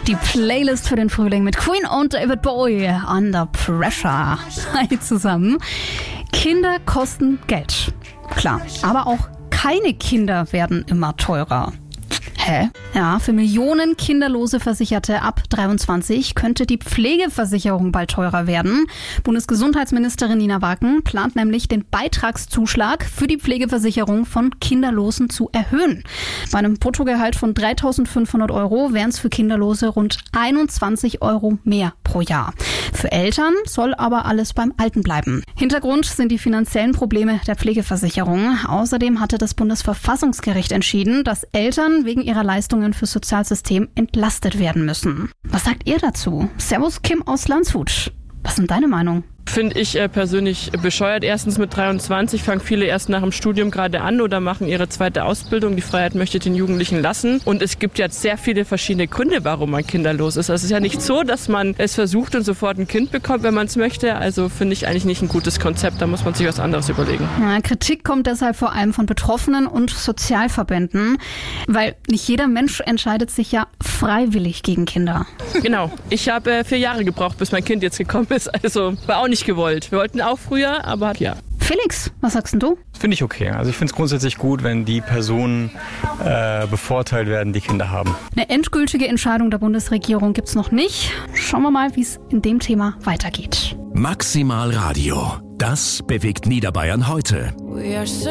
Die Playlist für den Frühling mit Queen und David Bowie, Under Pressure. Hi zusammen. Kinder kosten Geld. Klar, aber auch keine Kinder werden immer teurer. Hä? Ja, für Millionen kinderlose Versicherte ab 23 könnte die Pflegeversicherung bald teurer werden. Bundesgesundheitsministerin Nina Wacken plant nämlich, den Beitragszuschlag für die Pflegeversicherung von Kinderlosen zu erhöhen. Bei einem Bruttogehalt von 3.500 Euro wären es für Kinderlose rund 21 Euro mehr pro Jahr. Für Eltern soll aber alles beim Alten bleiben. Hintergrund sind die finanziellen Probleme der Pflegeversicherung. Außerdem hatte das Bundesverfassungsgericht entschieden, dass Eltern wegen ihrer Leistungen fürs Sozialsystem entlastet werden müssen. Was sagt ihr dazu? Servus Kim aus Landshut. Was ist denn deine Meinung? Finde ich persönlich bescheuert. Erstens, mit 23 fangen viele erst nach dem Studium gerade an oder machen ihre zweite Ausbildung. Die Freiheit möchte den Jugendlichen lassen. Und es gibt jetzt sehr viele verschiedene Gründe, warum man kinderlos ist. Also es ist ja nicht so, dass man es versucht und sofort ein Kind bekommt, wenn man es möchte. Also finde ich eigentlich nicht ein gutes Konzept. Da muss man sich was anderes überlegen. Ja, Kritik kommt deshalb vor allem von Betroffenen und Sozialverbänden, weil nicht jeder Mensch entscheidet sich ja freiwillig gegen Kinder. Genau. Ich habe 4 Jahre gebraucht, bis mein Kind jetzt gekommen ist. Also war auch nicht gewollt. Wir wollten auch früher, aber ja. Felix, was sagst denn du? Finde ich okay. Also ich finde es grundsätzlich gut, wenn die Personen bevorteilt werden, die Kinder haben. Eine endgültige Entscheidung der Bundesregierung gibt's noch nicht. Schauen wir mal, wie es in dem Thema weitergeht. Maximal Radio. Das bewegt Niederbayern heute.